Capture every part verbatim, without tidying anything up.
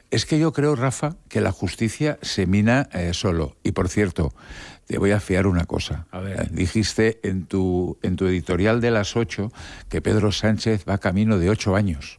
Es que yo creo, Rafa, que la justicia se mina eh, solo. Y por cierto, te voy a fiar una cosa. A ver. Eh, dijiste en tu, en tu editorial de las ocho que Pedro Sánchez va camino de ocho años.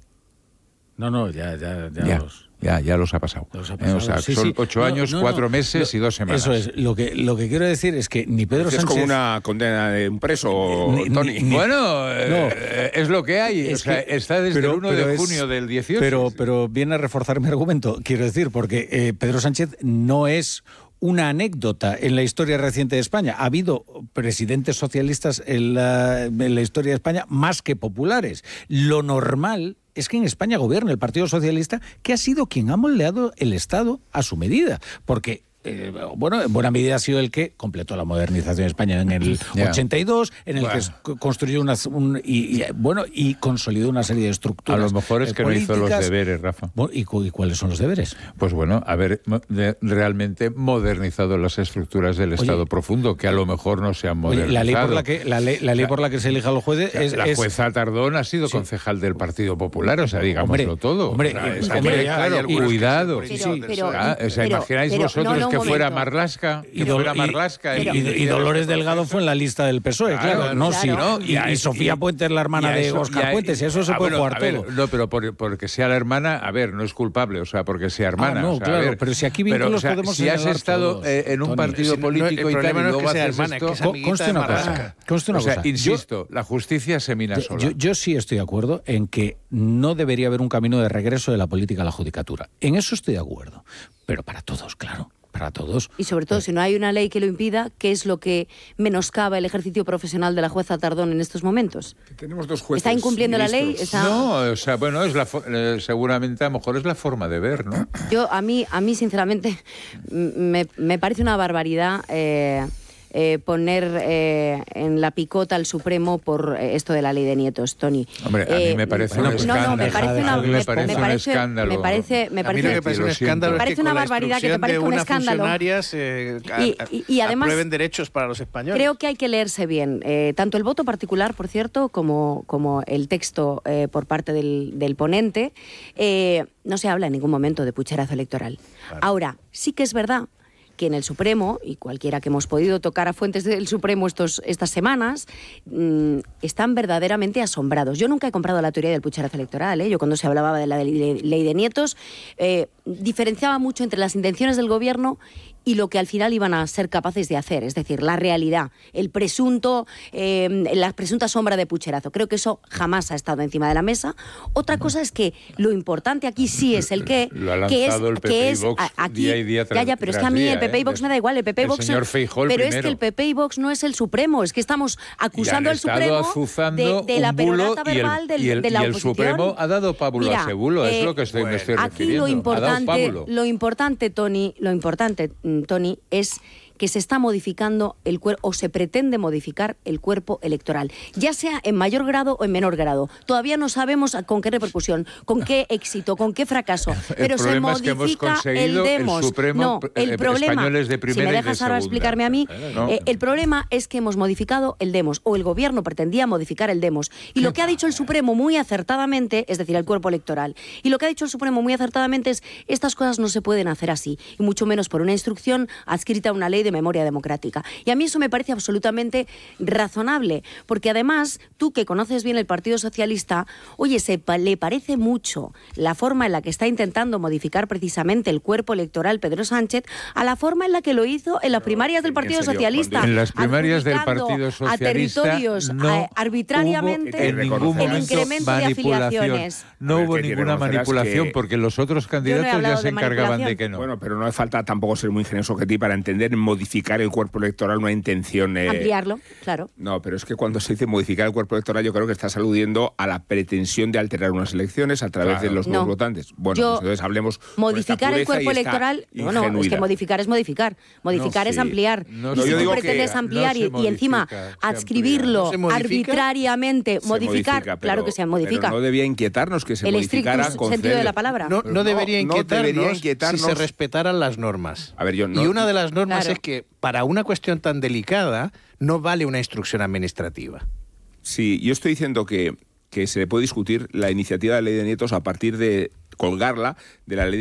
No, no, ya, ya, ya, Ya, los... ya, ya los ha pasado. Los ha Eh, pasado. o sea, Sí, son sí. ocho No, años, no, cuatro no. meses Lo- y dos semanas. Eso es. Lo que, lo que quiero decir es que ni Pedro Es Sánchez... como una condena de un preso, Ni- ni- Tony. ni- Bueno, eh, es lo que hay. Es o sea, que- está desde pero- el uno pero de es- junio del dieciocho. Pero, pero viene a reforzar mi argumento, quiero decir, porque eh, Pedro Sánchez no es una anécdota en la historia reciente de España. Ha habido presidentes socialistas en la, en la historia de España más que populares. Lo normal es que en España gobierne el Partido Socialista, que ha sido quien ha moldeado el Estado a su medida. Porque... Eh, bueno, en buena medida ha sido el que completó la modernización de España en el Ya. ochenta y dos, en el Bueno. que co- construyó unas, un, y, y, bueno, y consolidó una serie de A estructuras. lo mejor es eh, que no hizo los políticas. deberes, Rafa. Bueno, ¿y, cu- y cuáles son los deberes? Pues bueno, haber mo- de- realmente modernizado las estructuras del Oye, Estado profundo, que a lo mejor no se han Oye, modernizado. la ley por la que la ley, la ley O sea, por la que se elija a los jueces es, la es- jueza Tardón ha sido Sí. concejal del Partido Popular, o sea, digámoslo Hombre, todo. hombre, O sea, eh, es que, hombre, ya hay claro, algunas que cuidado. se- Pero, Sí, pero, Ah, o sea, pero- imagináis pero- vosotros no, no, un que fuera momento. Marlaska, y, que Dol- fuera y- Marlaska. y- y- y- y Dolores Delgado fue en la lista del P S O E, claro, Claro, no, claro. sí, ¿no? y, y Y- Sofía y- Puente es la hermana y a de eso- Óscar y a- Puentes, y eso se ah, puede bueno, jugar a ver, todo. No, pero por- porque sea la hermana, a ver, no es culpable, o sea, porque sea hermana. Ah, no, o sea, a claro, ver, pero si aquí pero, vínculos o sea, podemos si has señalar estado todos, eh, en un Tony. partido Si no- político el y tal, problema y no es luego que sea haces hermana, es que esto... es Co- amiguita conste de una cosa, Marlaska. conste una O sea, cosa. Yo- insisto, la justicia se mina Yo, sola. yo- yo sí estoy de acuerdo en que no debería haber un camino de regreso de la política a la judicatura. En eso estoy de acuerdo. Pero para todos, claro. Para todos. Y sobre todo, si no hay una ley que lo impida, ¿qué es lo que menoscaba el ejercicio profesional de la jueza Tardón en estos momentos? Tenemos dos jueces. ¿Está incumpliendo la ley? ministros. Está- No, o sea, bueno, es la fo- eh, seguramente a lo mejor es la forma de ver, ¿no? Yo, a mí, a mí sinceramente, m- me, me parece una barbaridad eh, eh, poner eh, en la picota al Supremo por eh, esto de la ley de nietos, Tony. Hombre, a mí me parece no, un no, no, me escándalo. parece una, A mí me me, parece me un parece, escándalo. me parece, me A mí parece, lo que parece un lo siento. escándalo Me es parece que una con la barbaridad que te instrucción parezca de un unas escándalo. funcionarias eh, a- Y- y- y a- además- aprueben derechos para los españoles. Creo que hay que leerse bien, eh, tanto el voto particular, por cierto, como, como el texto eh, por parte del, del ponente. Eh, no se habla en ningún momento de pucherazo electoral. Ahora, sí que es verdad que en el Supremo, y cualquiera que hemos podido tocar a fuentes del Supremo estos, estas semanas, mmm, están verdaderamente asombrados. Yo nunca he comprado la teoría del pucherazo electoral, ¿eh? Yo cuando se hablaba de la ley, ley de nietos, eh, diferenciaba mucho entre las intenciones del gobierno y lo que al final iban a ser capaces de hacer, es decir, la realidad, el presunto, eh, la presunta sombra de pucherazo. Creo que eso jamás ha estado encima de la mesa. Otra cosa es que lo importante aquí sí es el qué, Lo ha que es, lanzado el P P que y es Vox a- aquí, día y día tras- ya, ya, pero es que tras a mí día, el P P y ¿eh? Vox me da igual, el P P y El Vox, señor Feijóo el pero es primero. que el P P y Vox no es el Supremo, es que estamos acusando han al estado Supremo azuzando de, de la un bulo perorata y el- verbal del- y el- de la y el oposición. Supremo ha dado pábulo Mira, a ese bulo, es eh, lo que estoy, me estoy Aquí refiriendo. lo Ha dado importante, pábulo. lo importante, Tony, lo importante, mm, Tony, es que se está modificando el cuerpo, o se pretende modificar el cuerpo electoral, ya sea en mayor grado o en menor grado. Todavía no sabemos con qué repercusión, con qué éxito, con qué fracaso, pero se problema es que modifica hemos conseguido el el demos. Supremo, no, el eh, problema, españoles de si primera me y de dejas ahora segunda. explicarme a mí, No. eh, el problema es que hemos modificado el demos, o el gobierno pretendía modificar el demos. Y lo que ha dicho el Supremo muy acertadamente, es decir, el cuerpo electoral, y lo que ha dicho el Supremo muy acertadamente es estas cosas no se pueden hacer así, y mucho menos por una instrucción adscrita a una ley de memoria democrática. Y a mí eso me parece absolutamente razonable, porque además, tú que conoces bien el Partido Socialista, oye, se pa- le parece mucho la forma en la que está intentando modificar precisamente el cuerpo electoral Pedro Sánchez a la forma en la que lo hizo en las primarias del en Partido serio, Socialista. cuando- En las primarias del adjudicando Partido Socialista a territorios no eh, arbitrariamente hubo en ningún el momento incremento de manipulación. afiliaciones. No A ver, hubo que ninguna reconocerás manipulación que- porque los otros candidatos hablado ya se de encargaban de manipulación. que no. Bueno, pero no hace falta tampoco ser muy ingenioso que ti para entender modificar el cuerpo electoral una intención. eh, Ampliarlo, claro. No, pero es que cuando se dice modificar el cuerpo electoral, yo creo que estás aludiendo a la pretensión de alterar unas elecciones a través Claro. de los No. nuevos votantes. Bueno, Yo- pues entonces hablemos. con esta Modificar el pureza y cuerpo esta electoral, no, no, es que ingenuidad. modificar es modificar. Modificar No, es sí. ampliar. No y se si yo tú digo que pretendes no ampliar se y, y encima modifica, se adscribirlo amplía. ¿No se modifica? arbitrariamente, Se modificar, modifica, claro pero- que se modifica. Pero no debía inquietarnos que se el modificara estricto con sentido de cel- la palabra. No, Pero no debería no- no inquietarnos, debería inquietarnos. si se respetaran las normas. A ver, yo no- Y una de las normas Claro. es que para una cuestión tan delicada no vale una instrucción administrativa. Sí, yo estoy diciendo que, que se le puede discutir la iniciativa de ley de nietos a partir de colgarla de la ley